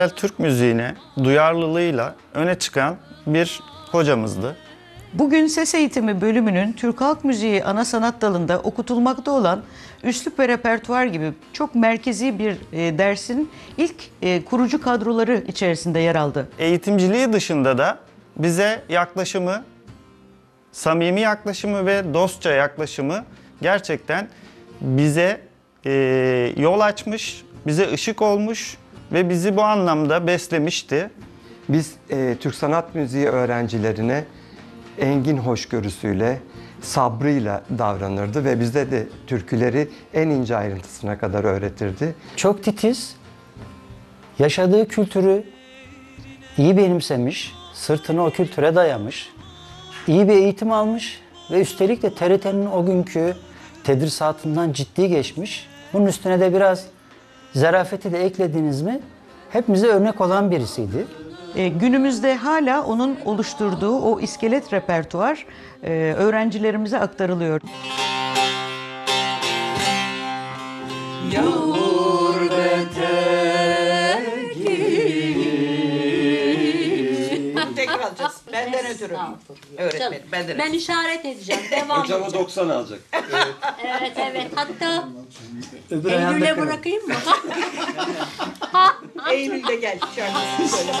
Türk müziğine duyarlılığıyla öne çıkan bir hocamızdı. Bugün ses eğitimi bölümünün Türk Halk Müziği ana sanat dalında okutulmakta olan üslup ve repertuar gibi çok merkezi bir dersin ilk kurucu kadroları içerisinde yer aldı. Eğitimciliği dışında da bize yaklaşımı, samimi yaklaşımı ve dostça yaklaşımı gerçekten bize yol açmış, bize ışık olmuş ve bizi bu anlamda beslemişti. Biz Türk sanat müziği öğrencilerine engin hoşgörüsüyle, sabrıyla davranırdı ve bize de türküleri en ince ayrıntısına kadar öğretirdi. Çok titiz, yaşadığı kültürü iyi benimsemiş, sırtını o kültüre dayamış, iyi bir eğitim almış ve üstelik de TRT'nin o günkü tedrisatından ciddi geçmiş. Bunun üstüne de biraz zarafeti de eklediniz mi hepimize örnek olan birisiydi. Günümüzde hala onun oluşturduğu o iskelet repertuar öğrencilerimize aktarılıyor. Yağmur Tekrar alacağız. Benden ötürü. Öğretmenim, benden Ben işaret edeceğim. Devam Hocamı edeceğim. 90 alacak. Evet. Hatta Öbür ayağında Eylül'e kalın. bırakayım mı? Eylül'de gel şarkısını söyle.